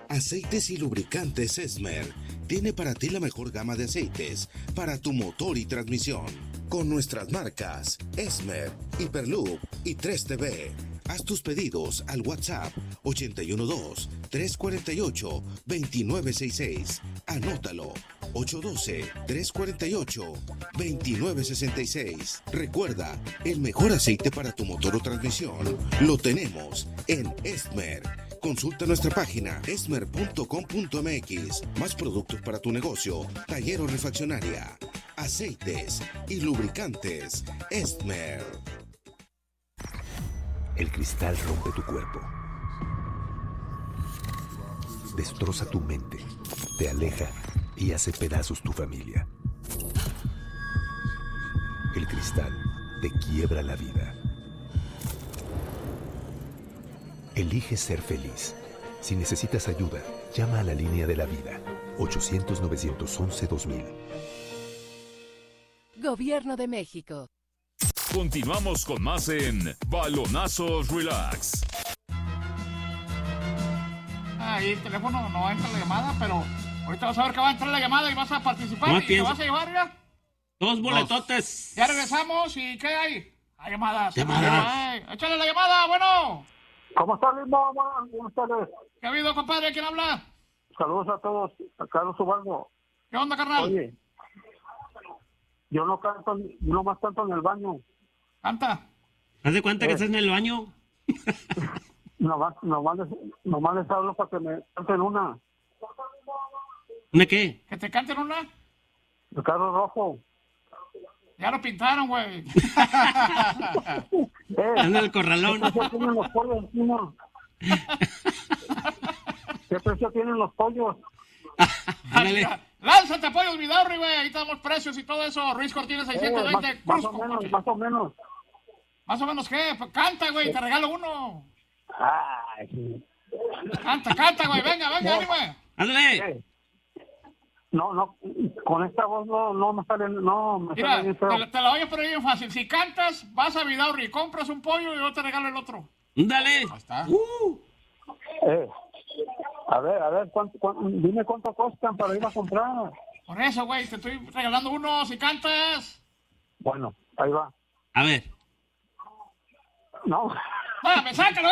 Aceites y lubricantes Esmer tiene para ti la mejor gama de aceites para tu motor y transmisión. Con nuestras marcas Esmer, Hyperloop y 3TB. Haz tus pedidos al WhatsApp 812-348-2966. Anótalo, 812-348-2966. Recuerda, el mejor aceite para tu motor o transmisión lo tenemos en Esmer. Consulta nuestra página esmer.com.mx. Más productos para tu negocio, taller o refaccionaria. Aceites y lubricantes Esmer. El cristal rompe tu cuerpo, destroza tu mente, te aleja y hace pedazos tu familia. El cristal te quiebra la vida. Elige ser feliz. Si necesitas ayuda, llama a la línea de la vida, 800-911-2000. Gobierno de México. Continuamos con más en Balonazos Relax. Ahí el teléfono no entra la llamada, pero ahorita vas a ver que va a entrar la llamada y vas a participar y te vas a llevar ya. 2 boletotes. Ya regresamos y ¿qué hay? Hay llamadas. Llamadas. Échale la llamada, bueno. ¿Cómo estás, Limón? Buenas tardes. ¿Qué ha habido, compadre? ¿Quién habla? Saludos a todos. A Carlos Ubaldo. ¿Qué onda, carnal? Oye, yo no canto, no más canto en el baño. Canta. Haz de cuenta que estás en el baño. Nomás les hablo para que me canten una. ¿Una qué? ¿Que te canten una? El carro rojo. Ya lo pintaron, güey. Anda el corralón. ¿Qué precio tienen los pollos, encima? ¿Qué precio tienen los pollos? Ándale. Lánzate, pollos, Vidaurri, güey. Ahí estamos precios y todo eso. Ruiz Cortines 620. Más o menos. ¿Más o menos qué? Pues canta, güey. Te regalo uno. Ay. Canta, güey. Venga, anime. Ándale. No, con esta voz no me sale, no me Mira, sale bien feo. te la voy a poner bien fácil. Si cantas, vas a Vidaurri, compras un pollo y yo te regalo el otro. Ándale. Ahí está. A ver, dime cuánto costan para ir a comprar. Por eso, güey, te estoy regalando uno si cantas. Bueno, ahí va. A ver. No. ¡Sácalo, sácalo!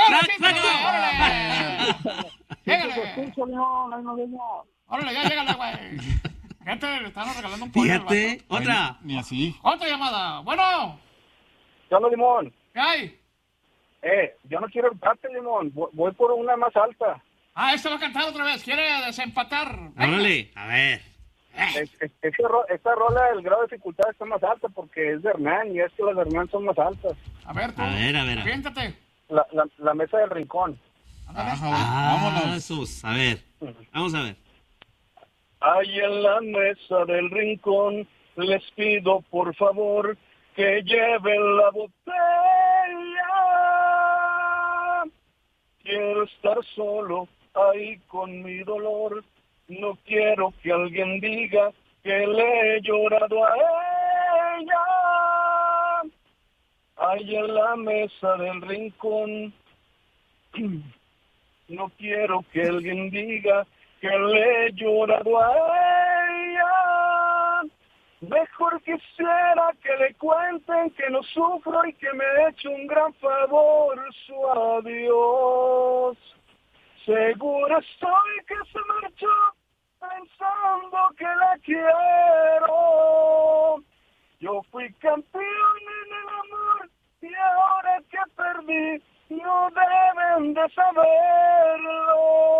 ¡Órale, ya llégale, güey! Gente, le están regalando un pollo. Fíjate, otra. Ni así. Otra llamada. Bueno. ¿Qué onda, Limón? ¿Qué hay? Yo no quiero empate, Limón. Voy por una más alta. Este va a cantar otra vez. Quiere desempatar. Órale, a ver. Esta rola, el grado de dificultad está más alta porque es de Hernán y es que las de Hernán son más altas. A ver, tú. A ver. Aviéntate. La mesa del rincón. Vámonos. Jesús. A ver. Vamos a ver. Ahí en la mesa del rincón les pido por favor que lleven la botella. Quiero estar solo ahí con mi dolor. No quiero que alguien diga que le he llorado a ella. Ahí en la mesa del rincón. No quiero que alguien diga que le he llorado a ella. Mejor quisiera que le cuenten que no sufro y que me he hecho un gran favor su adiós. Seguro estoy que se marchó pensando que la quiero. Yo fui campeón en el amor y ahora que perdí no deben de saberlo.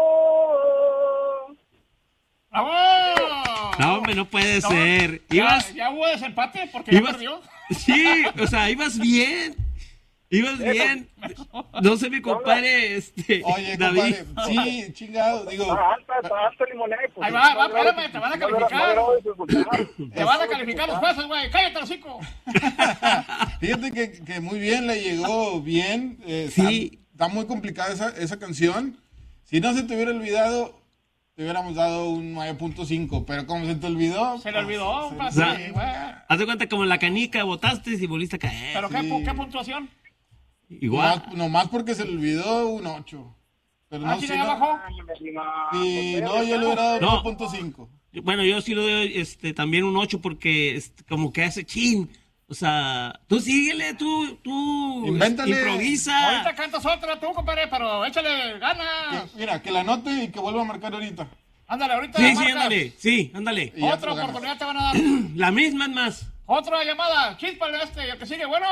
¡Bravo! No, hombre, no puede ser. ¿Ya hubo desempate? ¿Porque ya perdió? Sí, o sea, ibas bien. Bien. No sé, mi compadre, Oye, David. Compadre, sí, chingado, digo. Alta limonada. Ahí va, espérame, te van a calificar. Te van a calificar los jueces, güey. Cállate, hocico. Fíjate que muy bien, le llegó bien. Sí. Está muy complicada esa canción. Si no se te hubiera olvidado, te hubiéramos dado un 9.5, pero como se te olvidó... Se le olvidó, o sea, haz de cuenta como en la canica, botaste y volviste a caer. ¿Pero qué puntuación? Igual. Nomás porque se le olvidó un 8. Pero no, ¿sí si ya bajó? Sí, no, yo le hubiera dado No. 9.5. Bueno, yo sí le doy también un 8 porque como que hace chin. O sea, tú síguele, tú Invéntale. improvisa. Ahorita cantas otra tú, compadre, pero échale ganas. Mira, que la anote y que vuelva a marcar ahorita. Ándale, ahorita Sí, marcas. ándale. Y ya Otra te lo ganas. oportunidad te van a dar. La misma es más. Otra llamada. Chispale y el que sigue. Bueno.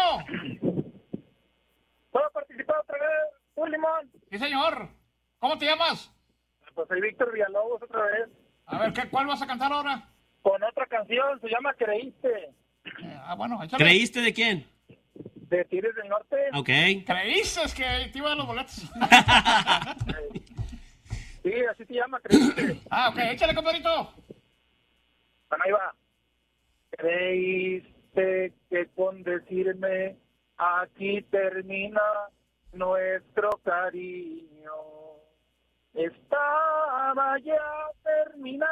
¿Puedo participar otra vez, Limón? Sí, señor. ¿Cómo te llamas? Pues soy Víctor Villalobos otra vez. A ver, ¿cuál vas a cantar ahora? Con otra canción, se llama Creíste. Bueno, échale. ¿Creíste de quién? De Tigres del Norte. Ok. ¿Creíste que te iba a los boletos? Sí, así se llama, Creíste. Ok, échale, compadrito. Bueno, ahí va. Creíste que con decirme aquí termina nuestro cariño. Estaba ya terminando